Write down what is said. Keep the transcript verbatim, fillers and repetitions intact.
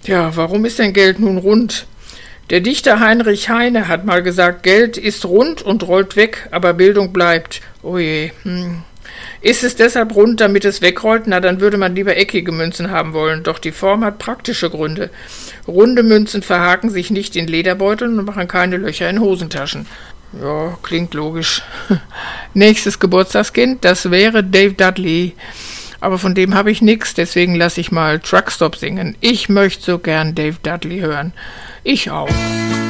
Ja, warum ist denn Geld nun rund? Der Dichter Heinrich Heine hat mal gesagt, Geld ist rund und rollt weg, aber Bildung bleibt. Oh je. Hm. Ist es deshalb rund, damit es wegrollt? Na, dann würde man lieber eckige Münzen haben wollen. Doch die Form hat praktische Gründe. Runde Münzen verhaken sich nicht in Lederbeuteln und machen keine Löcher in Hosentaschen. Ja, klingt logisch. Nächstes Geburtstagskind, das wäre Dave Dudley. Aber von dem habe ich nix, deswegen lasse ich mal Truckstop singen. Ich möchte so gern Dave Dudley hören. Ich auch.